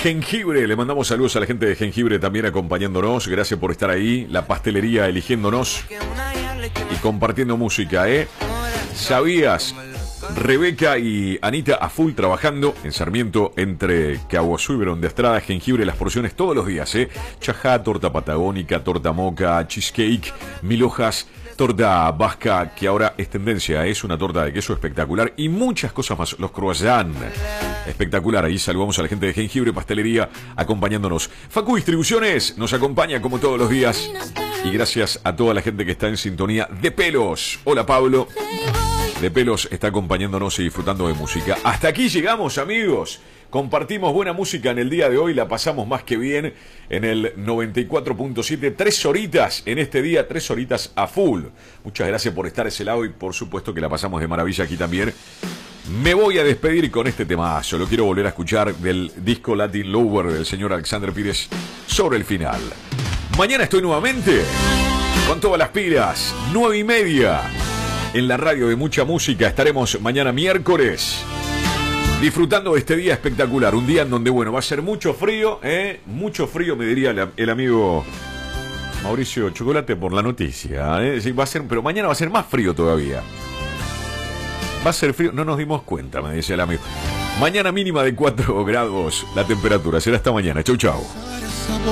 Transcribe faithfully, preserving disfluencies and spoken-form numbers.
Jengibre, le mandamos saludos a la gente de Jengibre también acompañándonos. Gracias por estar ahí. La pastelería eligiéndonos y compartiendo música, ¿eh? ¿Sabías? Rebeca y Anita a full trabajando en Sarmiento entre Caguazú y Verón de Estrada. Jengibre, las porciones todos los días, ¿eh? Chajá, torta patagónica, torta moca, cheesecake, mil hojas, torta vasca, que ahora es tendencia, es una torta de queso espectacular y muchas cosas más. Los croissants, espectacular. Ahí saludamos a la gente de Jengibre, pastelería, acompañándonos. Facu Distribuciones nos acompaña como todos los días. Y gracias a toda la gente que está en sintonía de Pelos. Hola, Pablo. De Pelos está acompañándonos y disfrutando de música. Hasta aquí llegamos, amigos. Compartimos buena música en el día de hoy, la pasamos más que bien en el noventa y cuatro punto siete. Tres horitas en este día, tres horitas a full. Muchas gracias por estar a ese lado y por supuesto que la pasamos de maravilla aquí también. Me voy a despedir con este temazo. Lo quiero volver a escuchar del disco Latin Lover del señor Alexander Pires sobre el final. Mañana estoy nuevamente con todas las pilas, nueve y media. En la radio de mucha música estaremos mañana miércoles disfrutando de este día espectacular. Un día en donde, bueno, va a ser mucho frío, ¿eh? Mucho frío, me diría el, el amigo Mauricio Chocolate por la noticia, ¿eh? Sí, va a ser, pero mañana va a ser más frío todavía. Va a ser frío, no nos dimos cuenta, me dice el amigo. Mañana mínima de cuatro grados la temperatura. Será hasta mañana. Chau, chau.